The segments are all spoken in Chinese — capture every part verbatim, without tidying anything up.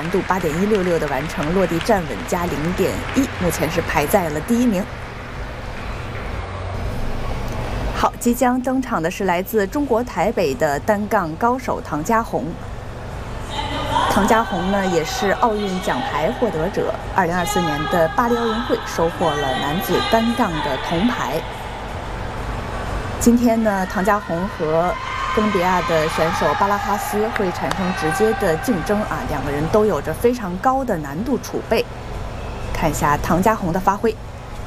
难度八点一六六的完成，落地站稳加零点一，目前是排在了第一名。好，即将登场的是来自中国台北的单杠高手唐家宏。唐家宏呢，也是奥运奖牌获得者，二零二四年的巴黎奥运会收获了男子单杠的铜牌。今天呢，唐家宏和哥伦比亚的选手巴拉哈斯会产生直接的竞争啊，两个人都有着非常高的难度储备。看一下唐家宏的发挥。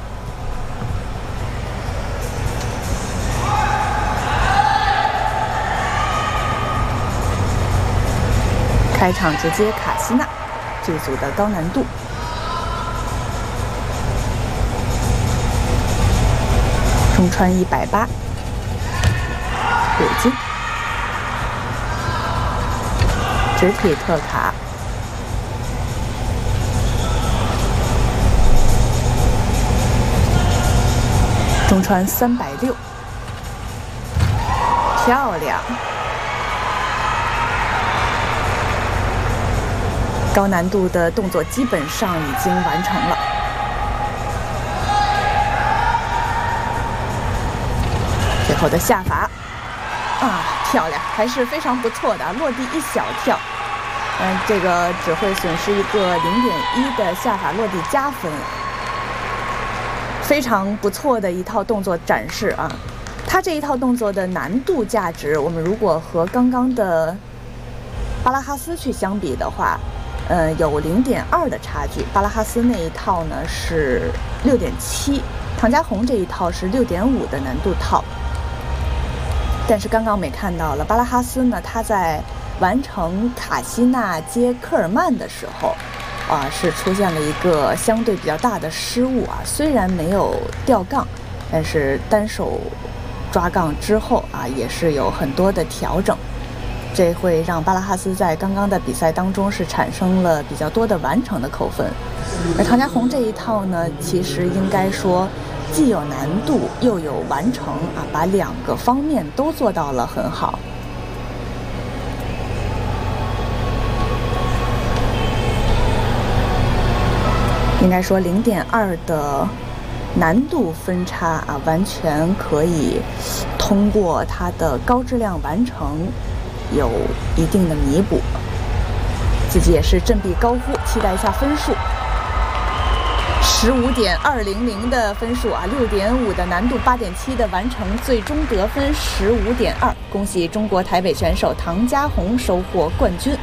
开场直接卡西娜，这组的高难度。中穿一百八，柳金，直体特卡，中穿三百六，漂亮。高难度的动作基本上已经完成了。最后的下法啊，漂亮，还是非常不错的，落地一小跳，嗯，这个只会损失一个零点一的下法落地加分，非常不错的一套动作展示啊。它这一套动作的难度价值，我们如果和刚刚的巴拉哈斯去相比的话，呃，有零点二的差距。巴拉哈斯那一套呢是六点七，唐家宏这一套是六点五的难度套。但是刚刚我们也看到了，巴拉哈斯呢，他在完成卡西娜接科尔曼的时候，啊，是出现了一个相对比较大的失误啊。虽然没有掉杠，但是单手抓杠之后啊，也是有很多的调整。这会让巴拉哈斯在刚刚的比赛当中是产生了比较多的完成的扣分，而唐家宏这一套呢，其实应该说既有难度又有完成啊，把两个方面都做到了很好。应该说零点二的难度分差啊，完全可以通过它的高质量完成有一定的弥补，自己也是振臂高呼，期待一下分数。十五点二零零的分数啊，六点五的难度，八点七的完成，最终得分十五点二。恭喜中国台北选手唐家宏收获冠军。